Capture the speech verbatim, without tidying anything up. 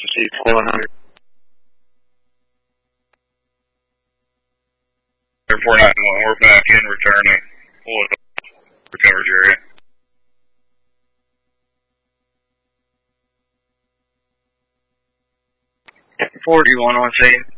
Proceed seven hundred. Airport nine one, we're back in returning. We'll recover area. forty-one on scene.